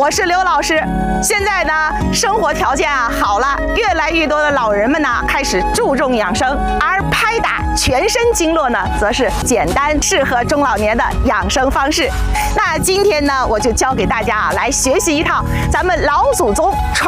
我是刘老师。现在呢，生活条件好了，越来越多的老人们呢开始注重养生，而拍打全身经络呢，则是简单适合中老年的养生方式。那今天呢，我就教给大家来学习一套咱们老祖宗